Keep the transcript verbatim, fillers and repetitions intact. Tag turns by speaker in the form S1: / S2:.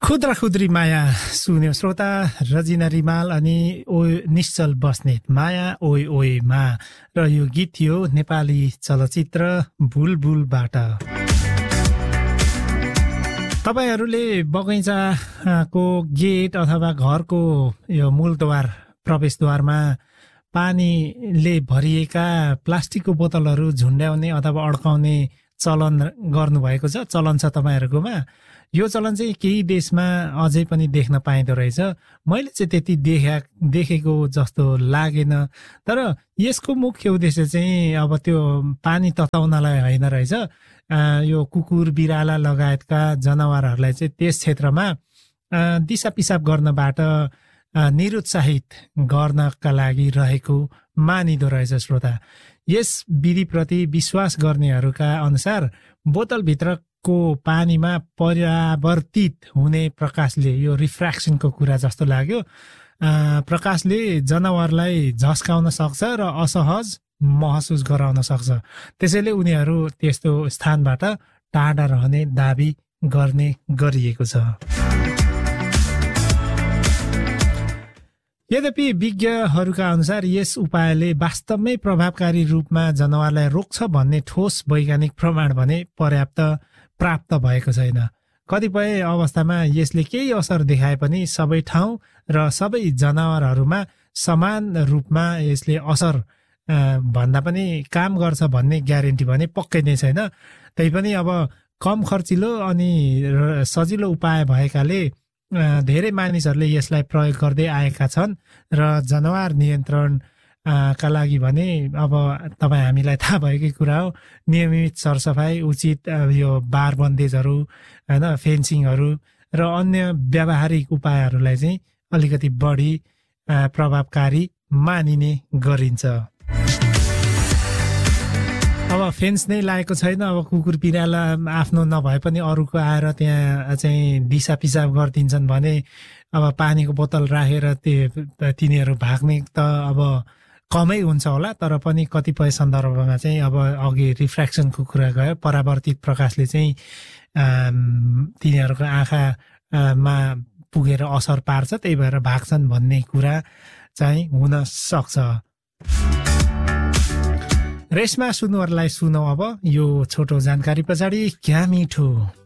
S1: खुद्रा खुद्री माया सुन्यो श्रोता रजिना रिमाल अनि ओ निश्चल बस्नेत माया ओइ ओइमा र यो गीत थियो नेपाली चलचित्र बुलबुलबाट। तपाईहरूले बगैँचाको गेट अथवा घरको यो मूलद्वार प्रवेशद्वारमा पानीले भरिएका प्लास्टिकको बोतलहरू झुन्ड्याउने अथवा अड्काउने चलन गर्नुभएको छ, चलन छ तपाईहरुकोमा। यो चलन चाहिँ केही देशमा अझै पनि देख्न पाइँदो रहेछ। मैले चाहिँ त्यति देखा देखेको जस्तो लागेन, तर यसको मुख्य उद्देश्य चाहिँ अब त्यो पानी तताउनलाई होइन रहेछ। यो कुकुर बिराला लगायतका जनावरहरूलाई चाहिँ त्यस क्षेत्रमा दिशा पिसाब गर्नबाट निरुत्साहित गर्नका लागि रहेको मानिदो रहेछ श्रोता। यस विधिप्रति विश्वास गर्नेहरूका अनुसार बोतलभित्रको पानीमा परावर्तित हुने प्रकाशले, यो रिफ्र्याक्सनको कुरा जस्तो लाग्यो, प्रकाशले जनावरलाई झस्काउन सक्छ र असहज महसुस गराउन सक्छ। त्यसैले उनीहरू त्यस्तो स्थानबाट टाढा रहने दाबी गर्ने गरिएको छ। यद्यपि विज्ञहरूका अनुसार यस उपायले वास्तवमै प्रभावकारी रूपमा जनावरलाई रोक्छ भन्ने ठोस वैज्ञानिक प्रमाण भने पर्याप्त प्राप्त भएको छैन। कतिपय अवस्थामा यसले केही असर देखाए पनि सबै ठाउँ र सबै जनावरहरूमा समान रूपमा यसले असर भन्दा पनि काम गर्छ भन्ने ग्यारेन्टी भने पक्कै नै छैन। तैपनि अब कम खर्चिलो अनि सजिलो उपाय भएकाले धेरै मानिसहरूले यसलाई प्रयोग गर्दै आएका छन् र जनावर नियन्त्रण का लागि भने अब तपाईँ हामीलाई थाहा भएकै कुरा हो, नियमित सरसफाई, उचित यो बार बन्देजहरू होइन, फेन्सिङहरू र अन्य व्यावहारिक उपायहरूलाई चाहिँ अलिकति बढी प्रभावकारी मानिने गरिन्छ। अब फेन्स नै लागेको छैन, अब कुकुर बिराला आफ्नो नभए पनि अरूको आएर त्यहाँ चाहिँ दिशा पिसाब गरिदिन्छन् भने अब पानीको बोतल राखेर त्यो तिनीहरू भाग्ने त अब कमै हुन्छ होला। तर पनि कतिपय सन्दर्भमा चाहिँ अब अघि रिफ्र्याक्सनको कुरा गयो, परावर्तित प्रकाशले चाहिँ तिनीहरूको आँखामा पुगेर असर पार्छ, त्यही भएर भाग्छन् भन्ने कुरा चाहिँ हुन सक्छ। रेशमा सुन्नुहरूलाई सुनौ अब यो छोटो जानकारी पछाडि क्या मिठो।